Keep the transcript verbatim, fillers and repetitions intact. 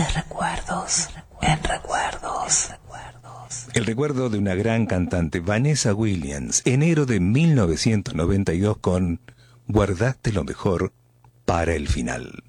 Grandes recuerdos, en recuerdos. El recuerdo de una gran cantante, Vanessa Williams, enero de mil novecientos noventa y dos con Guardaste lo mejor para el final.